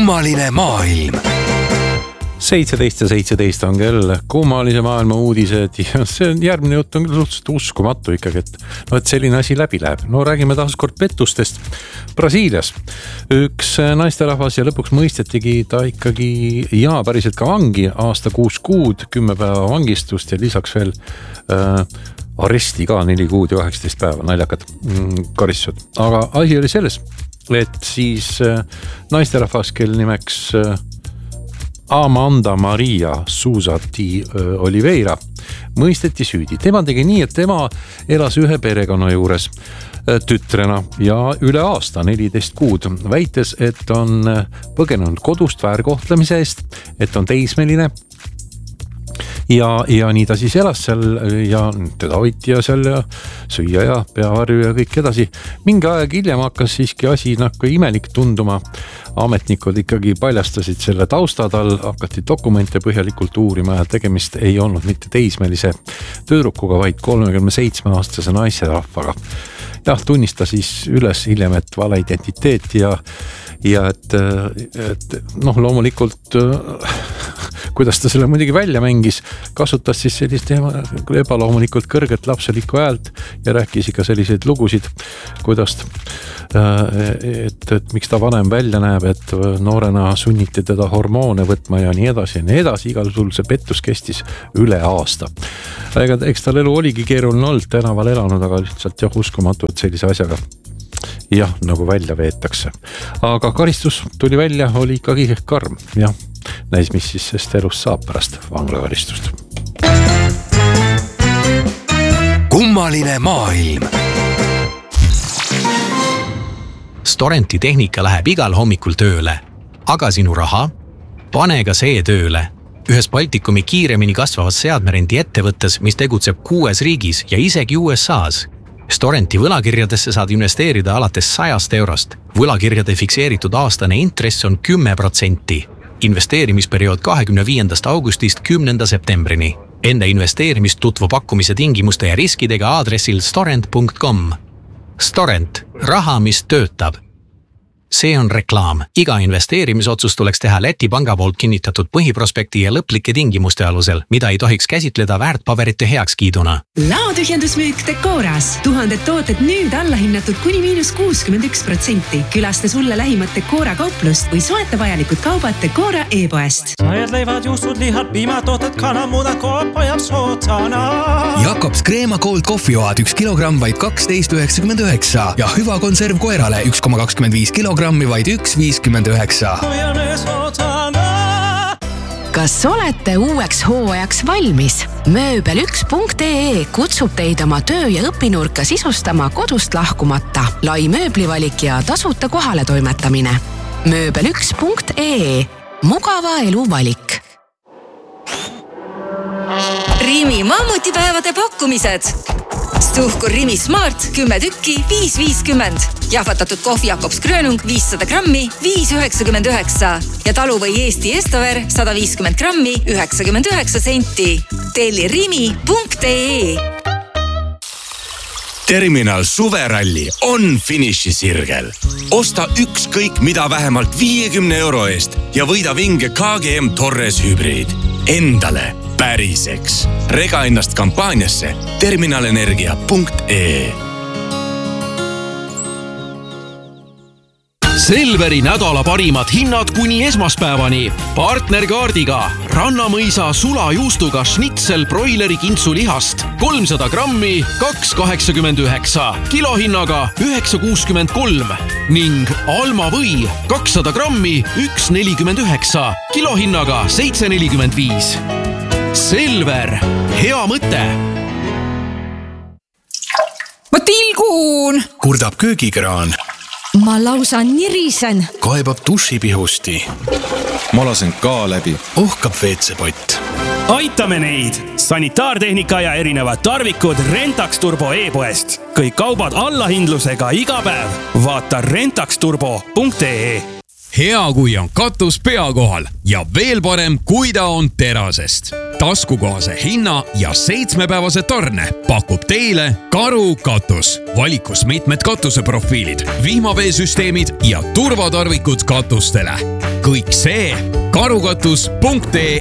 Kummaline maailm. 17 on kell, kummalise maailma uudised ja see järgmine jutt on suhteliselt uskumatu ikkagi, et selline asi läbi läheb. No räägime taas kord pettustest. Brasiilias üks naisterahvas ja lõpuks mõistetigi ta ikkagi päriselt ka vangi aasta 6 kuud, 10 päeva vangistust ja lisaks veel aresti ka 4 kuud ja 18 päeva, naljakad karistused. Aga asi oli selles, et siis naisterahvas, kel nimeks Amanda Maria Souza de Oliveira mõisteti süüdi. Tema tegi nii, et tema elas ühe perekonna juures tütrena ja üle aasta 14 kuud, väites, et on põgenenud kodust väärkohtlemise eest, et on teismeline. Ja nii ta siis elas seal ja teda hoiti ja seal ja süüa ja peavarju ja kõik edasi. Mingi aeg hiljem hakkas siiski asi nagu imelik tunduma. Ametnikud ikkagi paljastasid selle tausta tal, hakati dokumente põhjalikult uurima ja tegemist ei olnud mitte teismelise töörukuga, vaid 37-aastase naiserahvaga. Jah, tunnista siis üles hiljem, et vale identiteet ja et loomulikult kuidas ta selle muidugi välja mängis, kasutas siis sellist ebaloomulikult kõrget lapselikku häält ja rääkis ikka selliseid lugusid, kuidas et miks ta vanem välja näeb, et noorena sunniti teda hormoone võtma ja nii edasi. Igal sul see pettus kestis üle aasta. Eks tal elu oligi keeruline olnud, tänaval elanud, aga lihtsalt uskumatu, et sellise asjaga nagu välja veetakse. Aga karistus tuli välja, oli ikkagi karm. Näis, mis siis sest elust saab pärast vanglakaristust. Kummaline maailm. Storenti tehnika läheb igal hommikul tööle, aga sinu raha? Pane ka see tööle. Ühes Baltikumi kiiremini kasvavas seadmerendi ettevõttes, mis tegutseb 6 riigis ja isegi USA's. Storenti võlakirjadesse saad investeerida alates 100 eurost. Võlakirjade fikseeritud aastane intress on 10%. Investeerimisperiood 25. augustist 10. septembrini. Enne investeerimist tutvu pakkumise tingimuste ja riskidega aadressil storent.com. Storent. Raha, mis töötab. See on reklaam. Iga investeerimisotsus tuleks teha Läti panga poolt kinnitatud põhiprospekti ja lõplike tingimuste alusel, mida ei tohiks käsitleda väärtpaberite heakskiiduna. Laotühjendusmüük Decoras. 1000 tooted nüüd allahinnatud kuni -61%. Külasta sulle lähimat Decora kauplust või soeta vajalikud kaubad Decora e-poest. Sajad leivad, juustud, lihad, piimatooted, kanamuda, koop ajab sootsana. Jakobs Kreema Gold kohvioad 1 kilogramm vaid 12,99 ja hüva konserv koerale 1,25 kilogrammi vaid 1,59. Kas olete uueks hooajaks valmis? Mööbel1.ee kutsub teid oma töö- ja õpinurka sisustama kodust lahkumata. Lai mööblivalik ja tasuta kohale toimetamine. Mööbel1.ee. Mugava elu valik. Rimi mammutipäevade pakkumised. Stuhkur Rimi Smart 10 tükki 5,50. Jahvatatud kohvi Jakobs Grönung 500 grammi 5,99. Ja talu või Eesti Estover 150 grammi 99 senti. Telli rimi.ee. Terminal suveralli on finišisirgel. Osta ükskõik mida vähemalt 50 euro eest ja võida vinge KGM Torres hübriid. Endale päriseks. Rega ennast kampaaniasse terminalenergia.ee. Selveri nädala parimad hinnad kuni esmaspäevani. Partnerkaardiga Rannamõisa sulajuustuga schnitzel broileri kintsulihast 300 grammi 2,89, kilohinnaga 9,63 ning Alma või 200 grammi 1,49, kilohinnaga 7,45. Selver, hea mõte. Ma tilgun! Kurdab köögikraan. Ma lausa nirisen. Kaebab dušipihusti. Ma lasen ka läbi. Ohkab veetsepott. Aitame neid! Sanitaartehnika ja erinevad tarvikud Rentax Turbo e-poest. Kõik kaubad allahindlusega iga päev. Vaata rentaxturbo.ee. Hea, kui on katus pea kohal ja veel parem, kui ta on terasest. Taskukohase hinna ja 7-päevase tarne pakub teile Karu katus. Valikus mitmed katuseprofiilid, vihmaveesüsteemid ja turvatarvikud katustele. kõik see karukatus.ee.